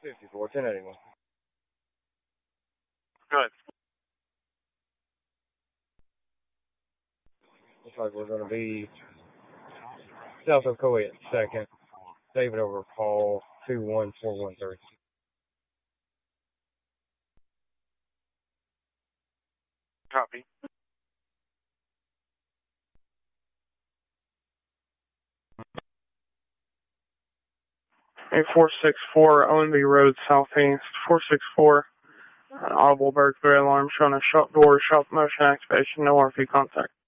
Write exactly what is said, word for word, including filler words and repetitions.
fifty-four, ten eighty-one. Good. Looks like we're going to be south of Coet, second. David over Paul, two one four one three. Copy. A four six four, O N B Road, Southeast, four six four, uh, audible burglary alarm showing a shop door, shop motion activation, no R P contact.